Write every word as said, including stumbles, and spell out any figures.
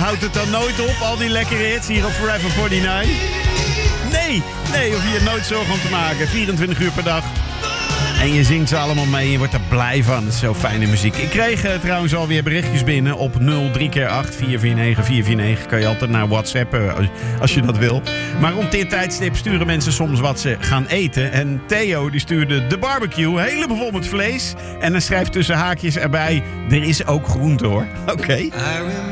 houdt het dan nooit op, al die lekkere hits hier op Forever negenenveertig? Nee, nee, hoef je je nooit zorgen om te maken. vierentwintig uur per dag. En je zingt ze allemaal mee en je wordt er blij van. Dat is zo fijne muziek. Ik kreeg uh, trouwens alweer berichtjes binnen op nul drie keer acht vier vier negen vier vier negen. Kan je altijd naar WhatsApp uh, als, als je dat wil. Maar rond dit tijdstip sturen mensen soms wat ze gaan eten. En Theo die stuurde de barbecue, helemaal met vlees. En dan schrijft tussen haakjes erbij, er is ook groente hoor. Oké. Okay.